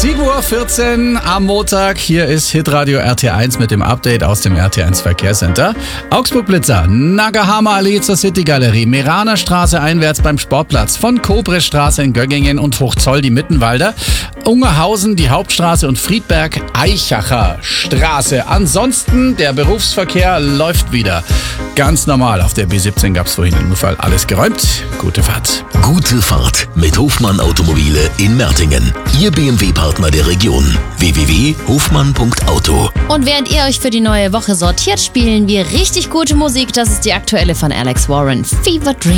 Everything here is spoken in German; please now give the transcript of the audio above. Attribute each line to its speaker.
Speaker 1: 7:14 Uhr am Montag. Hier ist Hitradio RT1 mit dem Update aus dem RT1 Verkehrscenter. Augsburg-Blitzer, Nagahama Allee zur City-Galerie, Meraner Straße einwärts beim Sportplatz, von Kobrestraße in Göggingen und Hochzoll die Mittenwalder, Ungerhausen die Hauptstraße und Friedberg Eichacher Straße. Ansonsten, der Berufsverkehr läuft wieder. Ganz normal. Auf der B17 gab es vorhin im Unfall. Alles geräumt. Gute Fahrt.
Speaker 2: Gute Fahrt mit Hofmann Automobile in Mertingen. Ihr BMW-Partner der Region. www.hofmann.auto.
Speaker 3: Und während ihr euch für die neue Woche sortiert, spielen wir richtig gute Musik. Das ist die aktuelle von Alex Warren. Fever Dream.